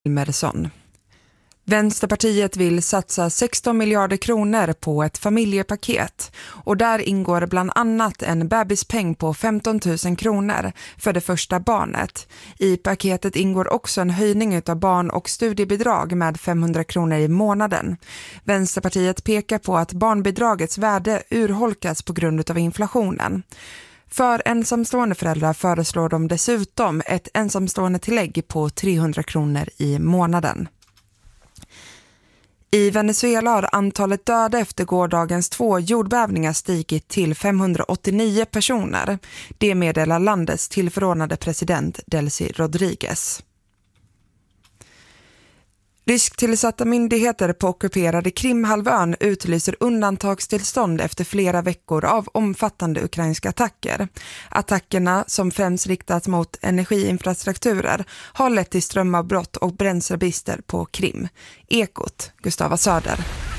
Medicine. Vänsterpartiet vill satsa 16 miljarder kronor på ett familjepaket och där ingår bland annat en bebispeng på 15 000 kronor för det första barnet. I paketet ingår också en höjning av barn- och studiebidrag med 500 kronor i månaden. Vänsterpartiet pekar på att barnbidragets värde urholkas på grund av inflationen. För ensamstående föräldrar föreslår de dessutom ett ensamstående tillägg på 300 kronor i månaden. I Venezuela har antalet döda efter gårdagens 2 jordbävningar stigit till 589 personer. Det meddelar landets tillförordnade president Delcy Rodriguez. Rysktillsatta myndigheter på ockuperade Krimhalvön utlyser undantagstillstånd efter flera veckor av omfattande ukrainska attacker. Attackerna, som främst riktats mot energiinfrastrukturer, har lett till strömavbrott och bränslebrister på Krim. Ekot, Gustava Söder.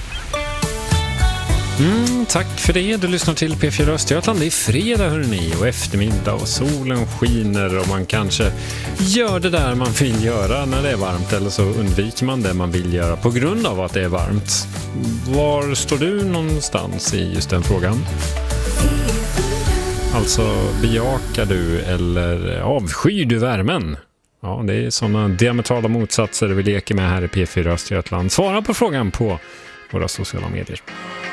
Tack för det. Du lyssnar till P4 Östergötland. Det är fredag hörni och eftermiddag och solen skiner och man kanske gör det där man vill göra när det är varmt eller så undviker man det man vill göra på grund av att det är varmt. Var står du någonstans i just den frågan? Alltså bejakar du eller avskyr du värmen? Ja, det är sådana diametrala motsatser vi leker med här i P4 Östergötland. Svara på frågan på våra sociala medier.